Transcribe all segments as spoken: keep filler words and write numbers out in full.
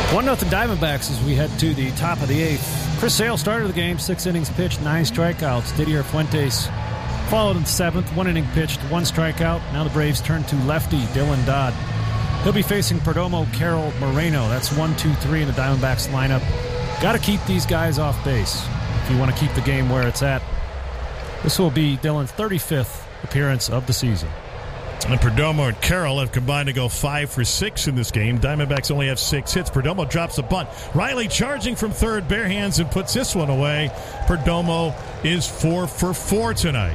one nothing Diamondbacks as we head to the top of the eighth. Chris Sale started the game, six innings pitched, nine strikeouts. Didier Fuentes followed in the seventh, one inning pitched, one strikeout. Now the Braves turn to lefty Dylan Dodd. He'll be facing Perdomo, Carroll, Moreno. That's one, two, three in the Diamondbacks lineup. Got to keep these guys off base if you want to keep the game where it's at. This will be Dylan's thirty-fifth appearance of the season. And Perdomo and Carroll have combined to go five for six in this game. Diamondbacks only have six hits. Perdomo drops a bunt. Riley charging from third, bare hands, and puts this one away. Perdomo is four for four tonight.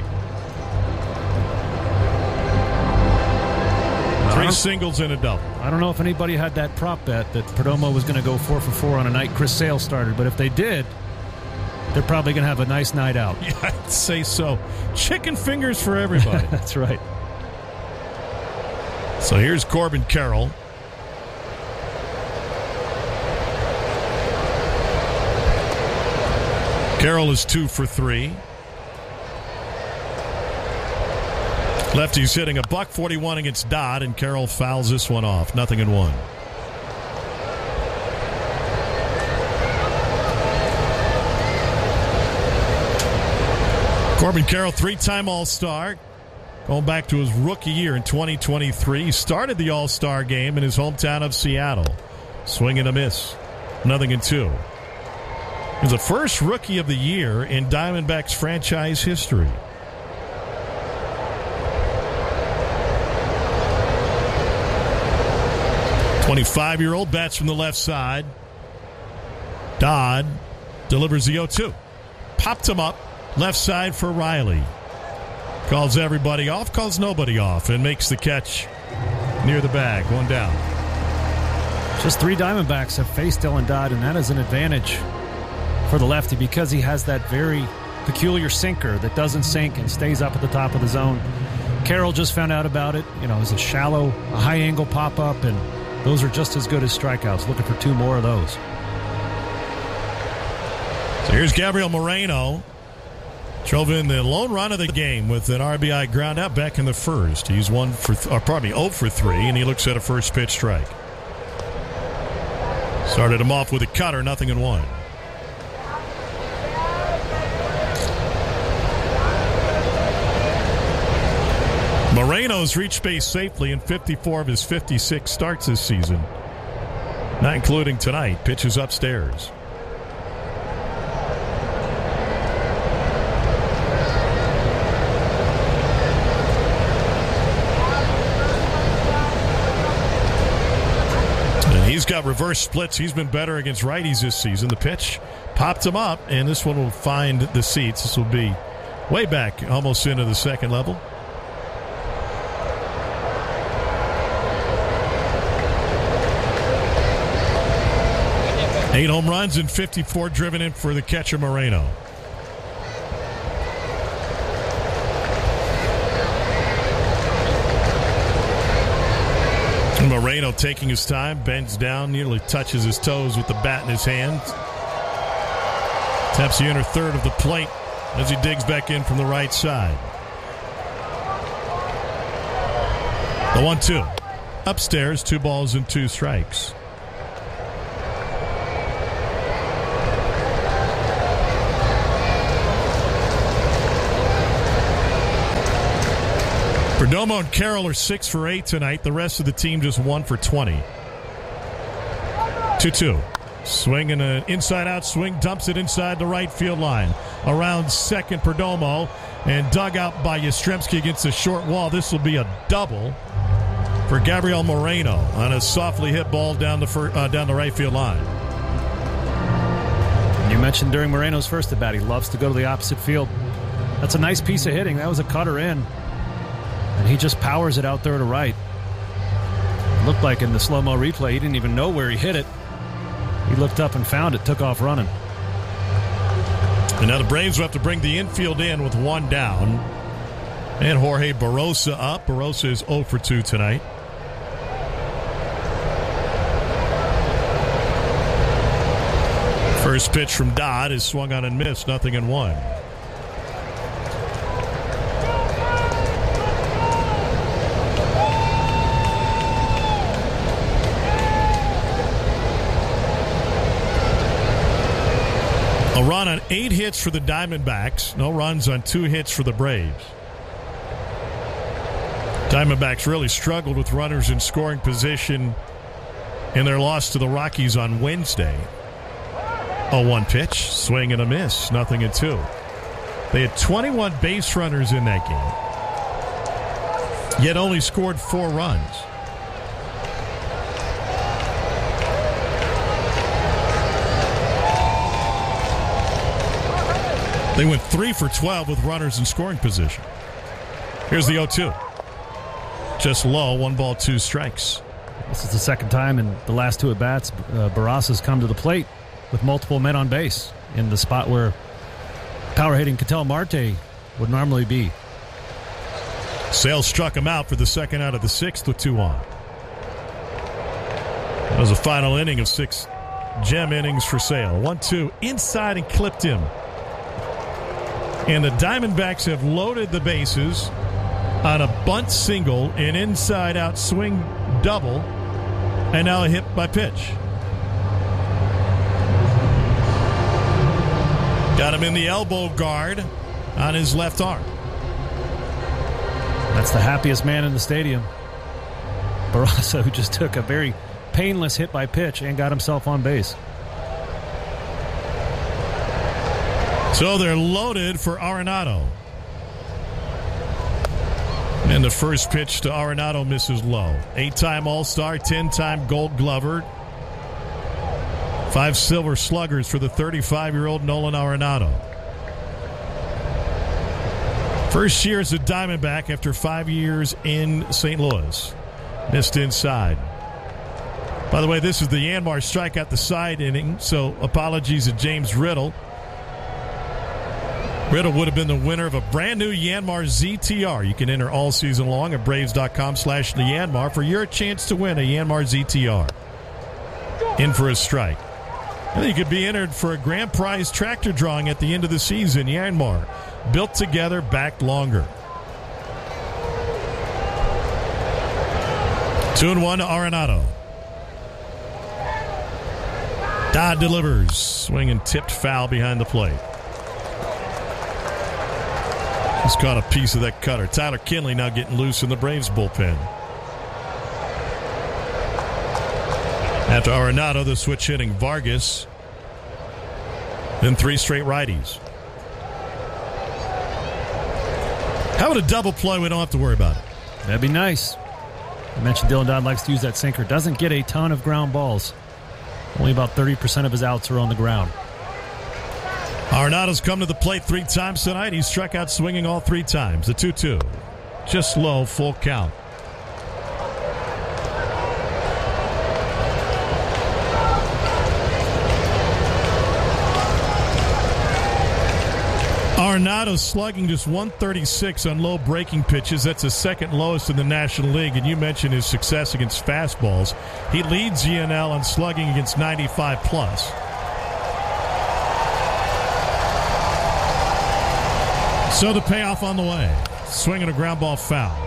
Three singles and a double. I don't know if anybody had that prop bet that Perdomo was going to go four for four on a night Chris Sale started, but if they did, they're probably going to have a nice night out. Yeah, I'd say so. Chicken fingers for everybody. That's right. So here's Corbin Carroll. Carroll is two for three. Lefty's hitting a buck forty-one against Dodd, and Carroll fouls this one off. Nothing in one. Corbin Carroll, three-time All-Star. Going back to his rookie year in twenty twenty-three. He started the All-Star game in his hometown of Seattle. Swing and a miss. Nothing in two. He was the first rookie of the year in Diamondbacks franchise history. twenty-five-year-old bats from the left side. Dodd delivers the oh two. Popped him up. Left side for Riley. Calls everybody off, calls nobody off, and makes the catch near the bag. One down. Just three Diamondbacks have faced Dylan Dodd, and that is an advantage for the lefty because he has that very peculiar sinker that doesn't sink and stays up at the top of the zone. Carroll just found out about it. You know, it's a shallow, a high-angle pop-up, and those are just as good as strikeouts. Looking for two more of those. So here's Gabriel Moreno. Drove in the lone run of the game with an R B I ground out back in the first. He's one for, th- or probably oh for three, and he looks at a first pitch strike. Started him off with a cutter, nothing in one. Moreno's reached base safely in fifty-four of his fifty-six starts this season, not including tonight. Pitches upstairs. He's got reverse splits. He's been better against righties this season. The pitch popped him up, and this one will find the seats. This will be way back, almost into the second level. Eight home runs and fifty-four driven in for the catcher Moreno. Moreno taking his time, bends down, nearly touches his toes with the bat in his hand. Taps the inner third of the plate as he digs back in from the right side. The one two. Upstairs, two balls and two strikes. Perdomo and Carroll are six for eight tonight. The rest of the team just one for twenty. two two. Swing and an inside-out swing. Dumps it inside the right field line. Around second, Perdomo. And dug out by Yastrzemski against the short wall. This will be a double for Gabriel Moreno on a softly hit ball down the, fir- uh, down the right field line. You mentioned during Moreno's first at bat, he loves to go to the opposite field. That's a nice piece of hitting. That was a cutter in. And he just powers it out there to right. It looked like in the slow-mo replay, he didn't even know where he hit it. He looked up and found it, took off running. And now the Braves will have to bring the infield in with one down. And Jorge Barosa up. Barosa is oh for two tonight. First pitch from Dodd is swung on and missed, nothing in one. run on eight hits for the Diamondbacks. No runs on two hits for the Braves. Diamondbacks really struggled with runners in scoring position in their loss to the Rockies on Wednesday. oh one pitch, swing and a miss, nothing and two. They had twenty-one base runners in that game, yet only scored four runs. They went three for twelve with runners in scoring position. Here's the oh two. Just low, one ball, two strikes. This is the second time in the last two at-bats uh, Barrasa's come to the plate with multiple men on base in the spot where power-hitting Ketel Marte would normally be. Sale struck him out for the second out of the sixth with two on. That was a final inning of six gem innings for Sale. one two inside and clipped him. And the Diamondbacks have loaded the bases on a bunt single, an inside-out swing double, and now a hit by pitch. Got him in the elbow guard on his left arm. That's the happiest man in the stadium. Barraza, who just took a very painless hit by pitch and got himself on base. So they're loaded for Arenado. And the first pitch to Arenado misses low. Eight-time All-Star, ten-time Gold Glover. Five Silver Sluggers for the thirty-five-year-old Nolan Arenado. First year as a Diamondback after five years in Saint Louis. Missed inside. By the way, this is the Yanmar strikeout the side inning, so apologies to James Riddle. Riddle would have been the winner of a brand new Yanmar Z T R. You can enter all season long at Braves.com slash the Yanmar for your chance to win a Yanmar Z T R. In for a strike. And then you could be entered for a grand prize tractor drawing at the end of the season. Yanmar, built together, backed longer. Two and one to Arenado. Dodd delivers. Swing and tipped foul behind the plate. He's caught a piece of that cutter. Tyler Kinley now getting loose in the Braves bullpen. After Arenado, the switch hitting Vargas. Then three straight righties. How about a double play? We don't have to worry about it. That'd be nice. I mentioned Dylan Dodd likes to use that sinker. Doesn't get a ton of ground balls. Only about thirty percent of his outs are on the ground. Arenado's come to the plate three times tonight. He struck out swinging all three times. The two two. Just low, full count. Arenado slugging just one thirty-six on low breaking pitches. That's the second lowest in the National League. And you mentioned his success against fastballs. He leads G N L on slugging against ninety-five plus. So the payoff on the way. Swinging a ground ball foul.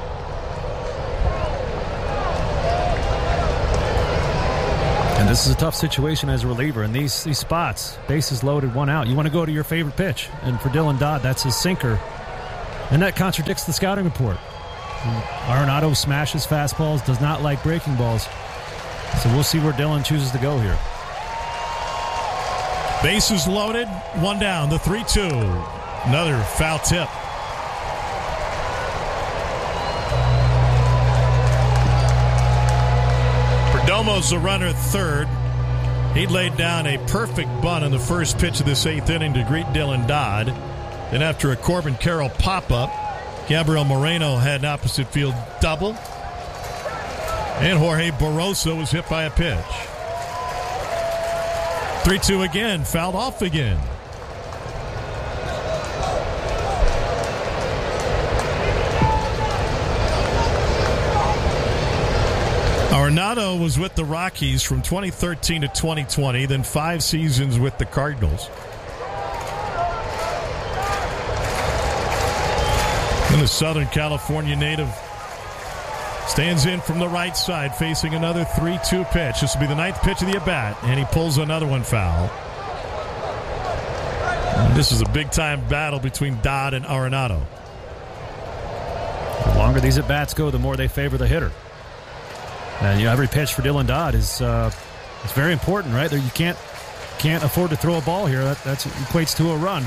And this is a tough situation as a reliever. In these, these spots, bases loaded, one out. You want to go to your favorite pitch. And for Dylan Dodd, that's his sinker. And that contradicts the scouting report. Arenado smashes fastballs, does not like breaking balls. So we'll see where Dylan chooses to go here. Bases loaded, one down, the three two. Another foul tip. Perdomo's the runner at third. He laid down a perfect bunt on the first pitch of this eighth inning to greet Dylan Dodd. Then after a Corbin Carroll pop-up, Gabriel Moreno had an opposite field double. And Jorge Barroso was hit by a pitch. three two again, fouled off again. Arenado was with the Rockies from twenty thirteen to twenty twenty, then five seasons with the Cardinals. And the Southern California native stands in from the right side, facing another three two pitch. This will be the ninth pitch of the at-bat, and he pulls another one foul. This is a big-time battle between Dodd and Arenado. The longer these at-bats go, the more they favor the hitter. And you know, every pitch for Dylan Dodd is uh, it's very important, right? You can't can't afford to throw a ball here. That that's equates to a run.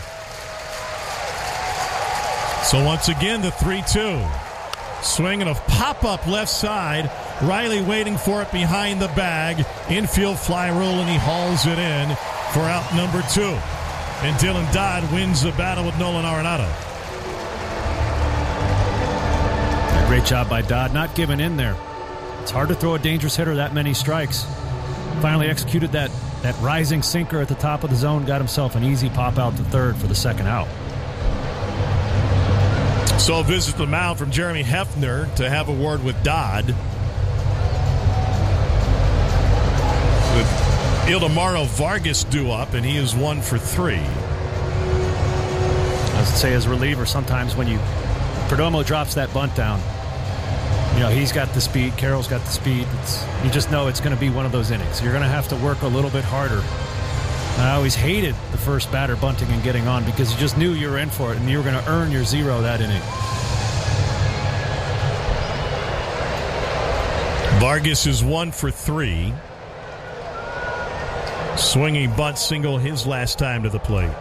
So once again, the three two. Swinging a pop-up left side. Riley waiting for it behind the bag. Infield fly rule, and he hauls it in for out number two. And Dylan Dodd wins the battle with Nolan Arenado. A great job by Dodd, not giving in there. It's hard to throw a dangerous hitter that many strikes. Finally executed that, that rising sinker at the top of the zone, got himself an easy pop out to third for the second out. So a visit to the mound from Jeremy Hefner to have a word with Dodd. With Ildemaro Vargas due up, and he is one for three. I would say as reliever, sometimes when you Perdomo drops that bunt down, you know, he's got the speed, Carroll's got the speed. It's, you just know it's going to be one of those innings. You're going to have to work a little bit harder. And I always hated the first batter bunting and getting on because you just knew you were in for it and you were going to earn your zero that inning. Vargas is one for three. Swinging bunt single his last time to the plate.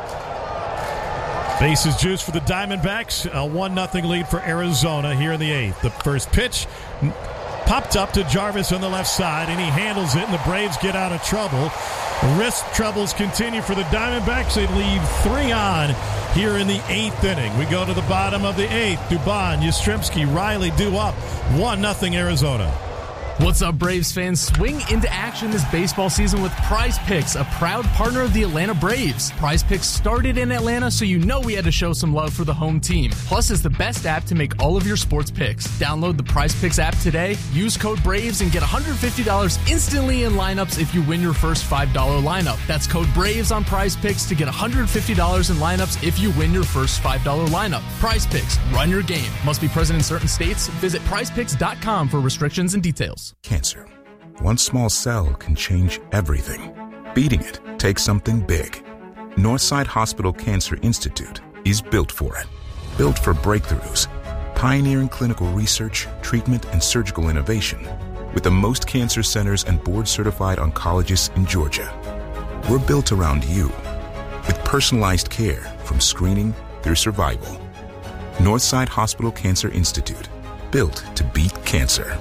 Bases juice for the Diamondbacks. A one nothing lead for Arizona here in the eighth. The first pitch popped up to Jarvis on the left side, and he handles it, and the Braves get out of trouble. Wrist troubles continue for the Diamondbacks. They leave three on here in the eighth inning. We go to the bottom of the eighth. Dubon, Yastrzemski, Riley due up. one nothing Arizona. What's up, Braves fans? Swing into action this baseball season with Prize Picks, a proud partner of the Atlanta Braves. Prize Picks started in Atlanta, so you know we had to show some love for the home team. Plus, it's the best app to make all of your sports picks. Download the Prize Picks app today, use code BRAVES, and get one hundred fifty dollars instantly in lineups if you win your first five dollars lineup. That's code BRAVES on Prize Picks to get one hundred fifty dollars in lineups if you win your first five dollars lineup. Prize Picks, run your game. Must be present in certain states. Visit prize picks dot com for restrictions and details. Cancer. One small cell can change everything. Beating it takes something big. Northside Hospital Cancer Institute is built for it. Built for breakthroughs, pioneering clinical research, treatment, and surgical innovation, with the most cancer centers and board-certified oncologists in Georgia. We're built around you, with personalized care from screening through survival. Northside Hospital Cancer Institute, built to beat cancer.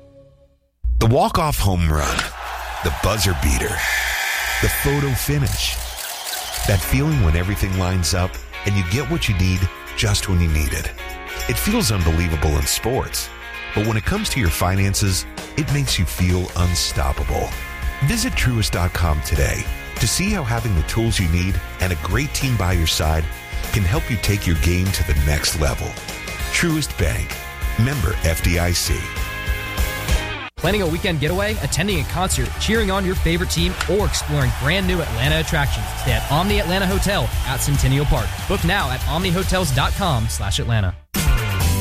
The walk-off home run, the buzzer beater, the photo finish. That feeling when everything lines up and you get what you need just when you need it. It feels unbelievable in sports, but when it comes to your finances, it makes you feel unstoppable. Visit Truist dot com today to see how having the tools you need and a great team by your side can help you take your game to the next level. Truist Bank. Member F D I C. Planning a weekend getaway, attending a concert, cheering on your favorite team, or exploring brand new Atlanta attractions? Stay at Omni Atlanta Hotel at Centennial Park. Book now at omni hotels dot com slash Atlanta.